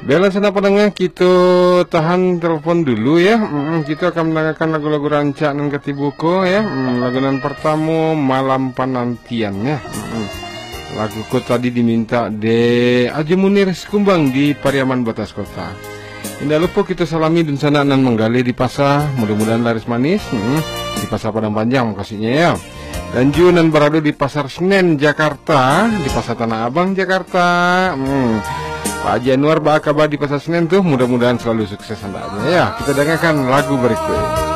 Bella sana pendengar, kita tahan telepon dulu ya. Kita akan mendengarkan lagu-lagu rancaan ketibuko ya. Lagu yang pertama Malam Penantiannya. Laguku tadi diminta de Aji Munir Sekumbang di Pariaman Batas Kota. Tidak lupa kita salami dan sana nan menggali di pasar, mudah-mudahan laris manis. Di pasar Padang Panjang makasihnya ya. Dan Junan berada di Pasar Senen Jakarta, di Pasar Tanah Abang Jakarta. Pak Januar Bakaba di Pasar Senen tuh, mudah-mudahan selalu sukses hendaknya ya. Kita dengarkan lagu berikut.